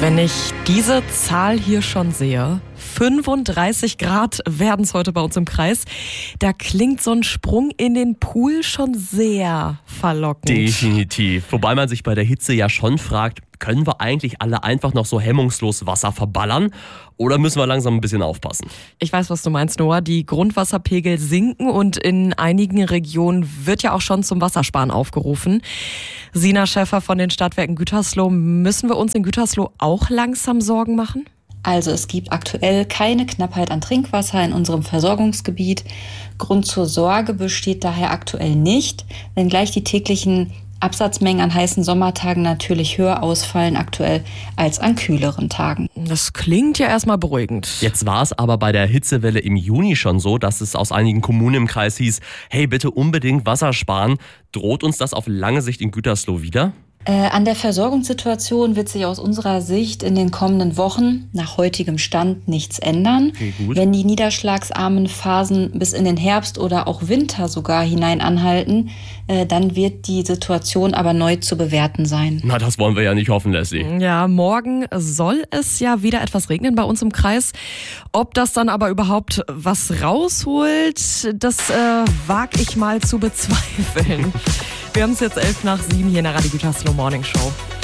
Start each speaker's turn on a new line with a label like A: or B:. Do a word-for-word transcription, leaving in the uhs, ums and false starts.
A: Wenn ich diese Zahl hier schon sehe, fünfunddreißig Grad werden es heute bei uns im Kreis, da klingt so ein Sprung in den Pool schon sehr verlockend.
B: Definitiv. Wobei man sich bei der Hitze ja schon fragt, können wir eigentlich alle einfach noch so hemmungslos Wasser verballern? Oder müssen wir langsam ein bisschen aufpassen?
A: Ich weiß, was du meinst, Noah. Die Grundwasserpegel sinken und in einigen Regionen wird ja auch schon zum Wassersparen aufgerufen. Sina Schäffer von den Stadtwerken Gütersloh, müssen wir uns in Gütersloh auch langsam Sorgen machen?
C: Also es gibt aktuell keine Knappheit an Trinkwasser in unserem Versorgungsgebiet. Grund zur Sorge besteht daher aktuell nicht, wenngleich die täglichen Absatzmengen an heißen Sommertagen natürlich höher ausfallen aktuell als an kühleren Tagen.
A: Das klingt ja erstmal beruhigend.
B: Jetzt war es aber bei der Hitzewelle im Juni schon so, dass es aus einigen Kommunen im Kreis hieß, hey, bitte unbedingt Wasser sparen. Droht uns das auf lange Sicht in Gütersloh wieder?
C: Äh, an der Versorgungssituation wird sich aus unserer Sicht in den kommenden Wochen nach heutigem Stand nichts ändern.
B: Okay, gut.
C: Wenn die niederschlagsarmen Phasen bis in den Herbst oder auch Winter sogar hinein anhalten, äh, dann wird die Situation aber neu zu bewerten sein.
B: Na, das wollen wir ja nicht hoffen, Leslie.
A: Ja, morgen soll es ja wieder etwas regnen bei uns im Kreis. Ob das dann aber überhaupt was rausholt, das äh, wage ich mal zu bezweifeln. Wir haben es jetzt elf nach sieben hier in der Radio Gütersloh Morning Show.